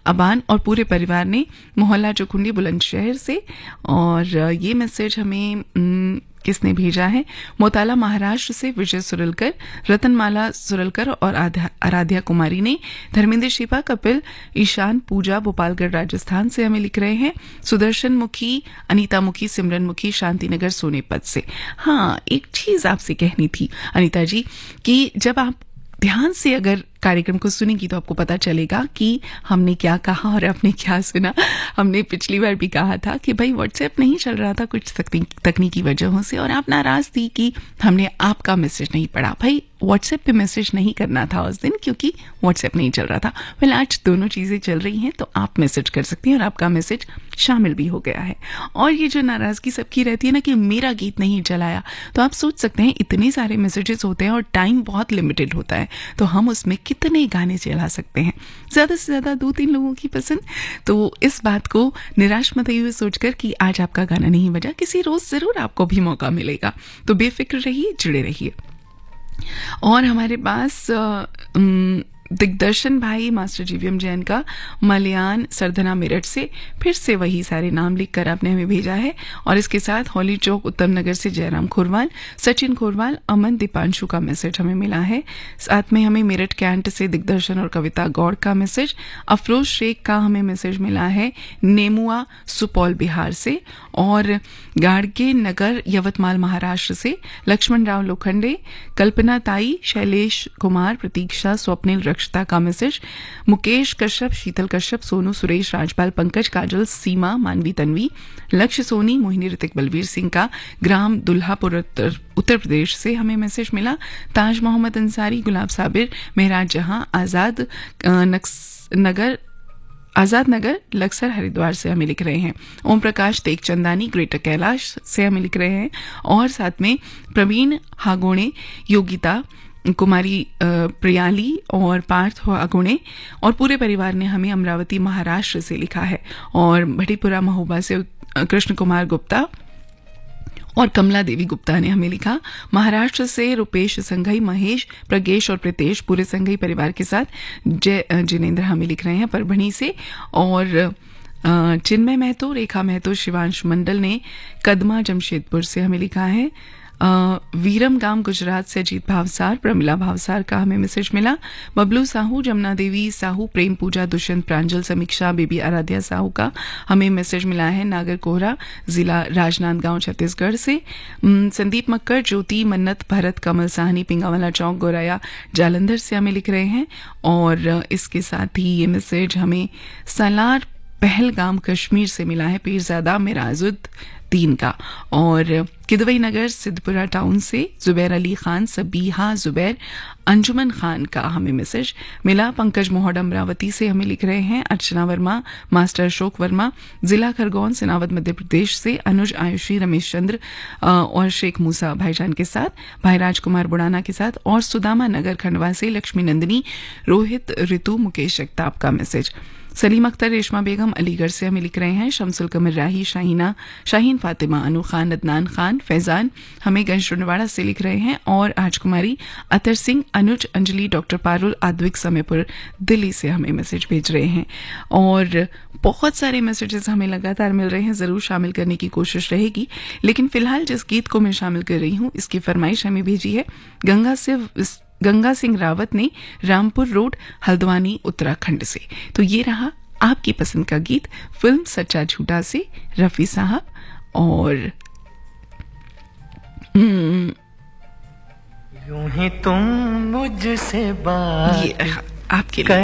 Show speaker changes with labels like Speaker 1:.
Speaker 1: अबान और पूरे परिवार ने मोहल्ला चौखुंडी बुलंदशहर से। और ये मैसेज हमें किसने भेजा है? मोताला महाराष्ट्र से विजय सुरलकर, रतनमाला सुरलकर और आराध्या कुमारी ने। धर्मेंद्र शिपा, कपिल, ईशान, पूजा भोपालगढ़ राजस्थान से हमें लिख रहे हैं। सुदर्शन मुखी, अनीता मुखी, सिमरन मुखी शांतिनगर सोनीपत से। हाँ, एक चीज आपसे कहनी थी अनीता जी कि जब आप ध्यान से अगर कार्यक्रम को सुनेंगी तो आपको पता चलेगा कि हमने क्या कहा और आपने क्या सुना। हमने पिछली बार भी कहा था कि भाई व्हाट्सएप नहीं चल रहा था कुछ तकनीकी वजहों से, और आप नाराज थी कि हमने आपका मैसेज नहीं पढ़ा। भाई व्हाट्सएप पे मैसेज नहीं करना था उस दिन क्योंकि व्हाट्सएप नहीं चल रहा था। वेल, आज दोनों चीजें चल रही हैं तो आप मैसेज कर सकती हैं और आपका मैसेज शामिल भी हो गया है। और ये जो नाराजगी सबकी रहती है ना कि मेरा गीत नहीं चलाया, तो आप सोच सकते हैं इतने सारे मैसेजेस होते हैं और टाइम बहुत लिमिटेड होता है, तो हम उसमें कितने गाने चला सकते हैं? ज्यादा से ज्यादा 2-3 लोगों की पसंद। तो इस बात को निराश मत हुए सोचकर कि आज आपका गाना नहीं बजा, किसी रोज जरूर आपको भी मौका मिलेगा। तो बेफिक्र रहिए, जुड़े रहिए। और हमारे पास दिग्दर्शन भाई मास्टर जीवीएम जैन का मलयान सरधना मेरठ से फिर से वही सारे नाम लिखकर आपने हमें भेजा है। और इसके साथ हॉली चौक उत्तम नगर से जयराम खोरवाल, सचिन खोरवाल, अमन दीपांशु का मैसेज हमें मिला है। साथ में हमें मेरठ कैंट से दिग्दर्शन और कविता गौड़ का मैसेज, अफरोज शेख का हमें मैसेज मिला है नेमुआ सुपौल बिहार से, और गाड़गे नगर यवतमाल महाराष्ट्र से लक्ष्मण राव लोखंडे, कल्पना ताई, शैलेश कुमार, प्रतीक्षा, स्वप्निल रक्षता का मैसेज, मुकेश कश्यप, शीतल कश्यप, सोनू, सुरेश, राजपाल, पंकज, काजल, सीमा, मानवी, तन्वी, लक्ष्य सोनी, मोहिनी, ऋतिक, बलवीर सिंह का ग्राम दुल्हापुर उत्तर प्रदेश से हमें मैसेज मिला। ताज मोहम्मद अंसारी, गुलाब साबिर, मेहराज जहां, आजाद नगर लक्सर हरिद्वार से हमें लिख रहे हैं। ओम प्रकाश तेगचंदानी ग्रेटर कैलाश से हमें लिख रहे हैं। और साथ में प्रवीण हागोणे, योगिता कुमारी प्रियाली और पार्थ अगुणे और पूरे परिवार ने हमें अमरावती महाराष्ट्र से लिखा है। और भटीपुरा महोबा से कृष्ण कुमार गुप्ता और कमला देवी गुप्ता ने हमें लिखा। महाराष्ट्र से रुपेश संघई, महेश, प्रगेश और प्रीतेश पूरे संघई परिवार के साथ जिनेंद्र हमें लिख रहे हैं परभणी से। और चिन्मय महतो, रेखा महतो, शिवांश मंडल ने कदमा जमशेदपुर से हमें लिखा है। वीरम गांव गुजरात से अजीत भावसार, प्रमिला भावसार का हमें मैसेज मिला। बबलू साहू, जमुना देवी साहू, प्रेम पूजा, दुष्यंत, प्रांजल, समीक्षा, बेबी आराध्या साहू का हमें मैसेज मिला है नागर कोहरा, जिला राजनांदगांव छत्तीसगढ़ से। संदीप मक्कर, ज्योति, मन्नत, भरत, कमल साहनी, पिंगावाला चौक, गोराया, जालंधर से हमें लिख रहे हैं। और इसके साथ ही ये मैसेज हमें सलार पहलगाम कश्मीर से मिला है, पीरजादा मिराजुद्दीन का। और किदवई नगर सिद्धपुरा टाउन से जुबैर अली खान, सबीहा जुबैर, अंजुमन खान का हमें मैसेज मिला। पंकज मोहड अमरावती से हमें लिख रहे हैं। अर्चना वर्मा, मास्टर अशोक वर्मा, जिला खरगोन सिनावद मध्य प्रदेश से अनुज, आयुषी, रमेश चंद्र और शेख मूसा भाईजान के साथ, भाई राजकुमार बुड़ाना के साथ। और सुदामा नगर खंडवा से लक्ष्मी नंदिनी, रोहित, ऋतु, मुकेश जगताप का मैसेज। सलीम अख्तर, रेशमा बेगम अलीगढ़ से हमें लिख रहे हैं। शमसुल कमर राही, शाहीन फातिमा, अनु खान, अदनान खान, फैजान हमें गंजरुनवाड़ा से लिख रहे हैं। और राजकुमारी, अतर सिंह, अनुज, अंजलि, डॉक्टर पारुल, आद्विक समयपुर दिल्ली से हमें मैसेज भेज रहे हैं। और बहुत सारे मैसेजेस हमें लगातार मिल रहे हैं, जरूर शामिल करने की कोशिश रहेगी। लेकिन फिलहाल जिस गीत को मैं शामिल कर रही हूँ इसकी फरमाइश हमें भेजी है गंगा सिंह रावत ने, रामपुर रोड, हल्द्वानी, उत्तराखंड से। तो ये रहा आपकी पसंद का गीत, फिल्म सच्चा झूठा से रफी साहब। और
Speaker 2: यूं ही तुम मुझसे बात
Speaker 1: ये आपके लिए